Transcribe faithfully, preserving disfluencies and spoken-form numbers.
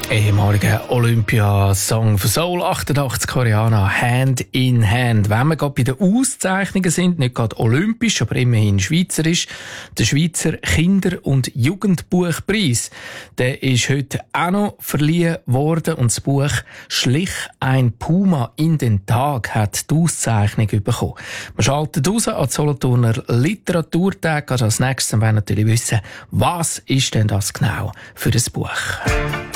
Ehemaliger Olympia-Song für Soul achtundachtzig, Koreaner, Hand in Hand. Wenn wir gerade bei den Auszeichnungen sind, nicht gerade olympisch, aber immerhin schweizerisch, der Schweizer Kinder- und Jugendbuchpreis, der ist heute auch noch verliehen worden und das Buch «Schlich ein Puma in den Tag» hat die Auszeichnung bekommen. Wir schalten raus an den Solothurner Literaturtag. Also als nächstes wollen wir natürlich wissen, was ist denn das genau für ein Buch?